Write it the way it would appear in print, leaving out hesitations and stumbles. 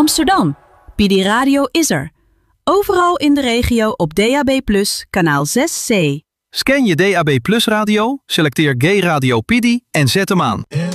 Amsterdam. PD Radio is er. Overal in de regio op DAB+, kanaal 6C. Scan je DAB Plus radio, selecteer Gay Radio PD en zet hem aan.